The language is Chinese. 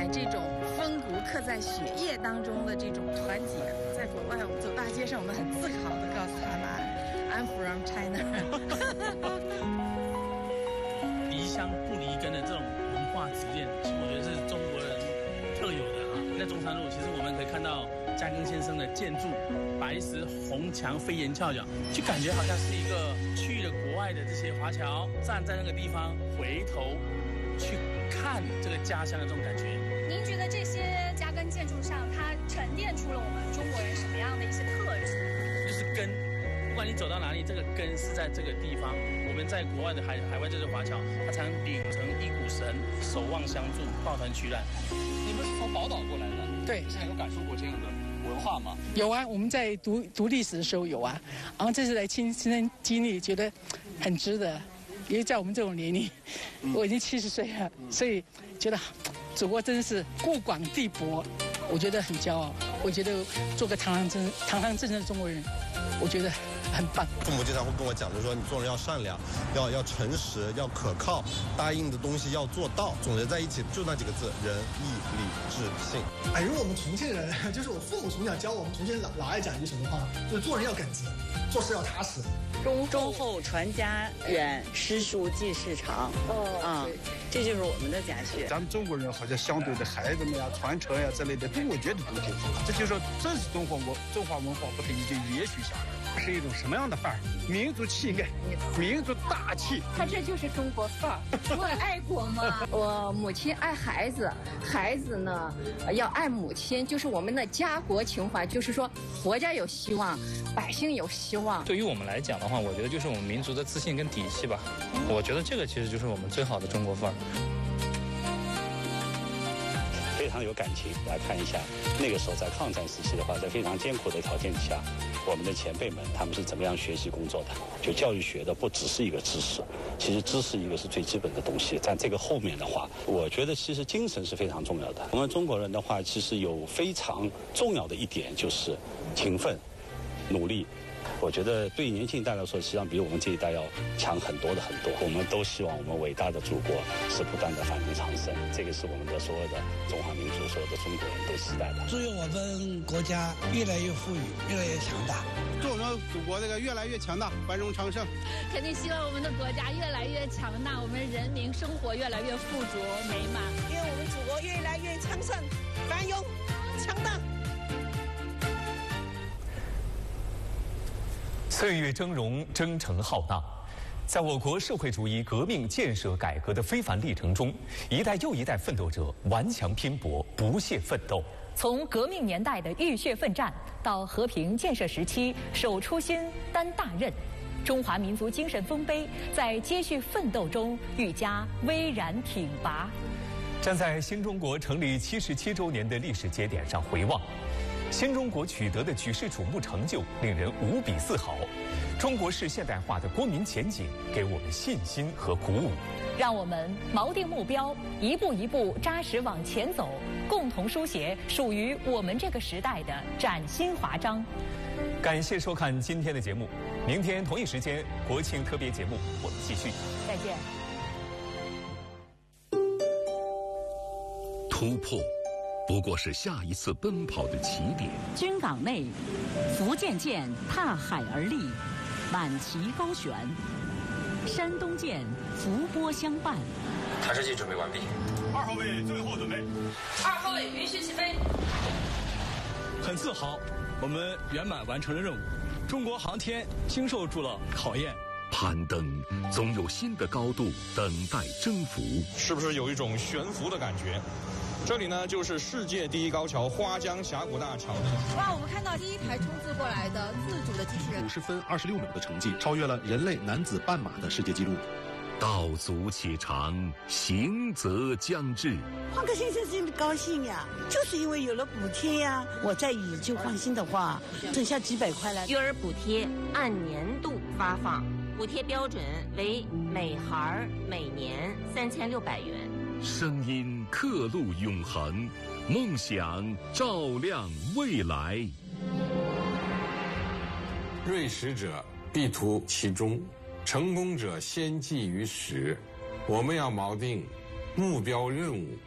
这种风骨刻在血液当中的这种团结。在国外，我们走大街上，我们很自豪地告诉他们 ，I'm from China 。 离乡不离根的这种文化执念，其实我觉得是中国人特有的啊。在中山路，其实我们可以看到嘉庚先生的建筑，白石红墙飞檐翘角，就感觉好像是一个去了国外的这些华侨站在那个地方，回头去看这个家乡的这种感觉。 您觉得这些嘉庚建筑上，它沉淀出了我们中国人什么样的一些特质？ 就是根，不管你走到哪里，这个根是在这个地方。我们在国外的海外这些华侨，他才能拧成一股绳，守望相助，抱团取暖。 你们是从宝岛过来的？ 对， 现在有感受过这样的文化吗？ 有啊，我们在读历史的时候有啊，然后这次来亲身经历，觉得很值得。因为在我们这种年龄，我已经70岁了，所以觉得祖国真是固广地博，我觉得很骄傲。我觉得做个堂堂正正的中国人，我觉得很棒。 父母经常会跟我讲，就是说你做人要善良，要诚实，要可靠，答应的东西要做到。总结在一起就那几个字：仁义礼智信。 因为我们重庆人，就是我父母从小教我们重庆人老爱讲一句什么话，就是做人要耿直，做事要踏实。 忠厚传家远，诗书继世长。这就是我们的家训。 咱们中国人好像相对的孩子们呀、传承呀之类的，我觉得都挺好。这就是说，这是中华文化不可以就延续下来。是一种什么样的范儿？民族气概，民族大气。 他这就是中国范儿。我爱国嘛。我母亲爱孩子，孩子呢要爱母亲，就是我们的家国情怀，就是说国家有希望，百姓有希望。 对于我们来讲的话，我觉得就是我们民族的自信跟底气吧。我觉得这个其实就是我们最好的中国范儿。 非常有感情。来看一下那个时候在抗战时期的话，在非常艰苦的条件底下，我们的前辈们他们是怎么样学习工作的。就教育学的不只是一个知识，其实知识一个是最基本的东西，在这个后面的话，我觉得其实精神是非常重要的。我们中国人的话，其实有非常重要的一点就是勤奋努力。我觉得对年轻一代来说，实际上比我们这一代要强很多。我们都希望我们伟大的祖国是不断的繁荣长盛，这个是我们的所有的中华民族、所有的中国人都期待的。 祝愿我们国家越来越富裕，越来越强大。 祝我们祖国这个越来越强大，繁荣昌盛。 肯定希望我们的国家越来越强大，我们人民生活越来越富足美满。 愿我们祖国越来越昌盛、繁荣、强大。 岁月峥嵘，征程浩荡，在我国社会主义革命建设改革的非凡历程中，一代又一代奋斗者顽强拼搏，不懈奋斗。 从革命年代的浴血奋战，到和平建设时期守初心、担大任，中华民族精神丰碑在接续奋斗中愈加巍然挺拔。 站在新中国成立77周年的历史节点上回望，新中国取得的举世瞩目成就令人无比自豪，中国式现代化的光明前景给我们信心和鼓舞。 让我们锚定目标，一步一步扎实往前走，共同书写属于我们这个时代的崭新华章。 感谢收看今天的节目，明天同一时间国庆特别节目我们继续。 再见。 突破不过是下一次奔跑的起点。 军港内，福建舰踏海而立，满旗高悬；山东舰伏波相伴。 弹射器准备完毕。 2号位最后准备。 2号位允许起飞。 很自豪，我们圆满完成了任务，中国航天经受住了考验。 攀登总有新的高度等待征服。 是不是有一种悬浮的感觉？这里呢，就是世界第一高桥花江峡谷大桥。 哇，我们看到第一台冲刺过来的自主的机器人 ，50分26秒的成绩，超越了人类男子半马的世界纪录。 道阻且长，行则将至。 换个先生真的高兴呀，就是因为有了补贴呀。我在以旧换新的话，挣下几百块来。 育儿补贴按年度发放，补贴标准为每孩每年3600元。 声音刻录永恒，梦想照亮未来。锐识者必图其中，成功者先记于始。我们要锚定目标任务，